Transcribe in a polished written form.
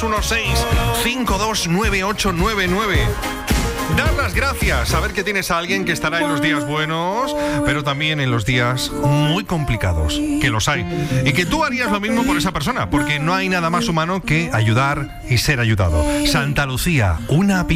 616-529899. Dar las gracias, saber que tienes a alguien que estará en los días buenos, pero también en los días muy complicados, que los hay. Y que tú harías lo mismo por esa persona, porque no hay nada más humano que ayudar y ser ayudado. Santa Lucía, una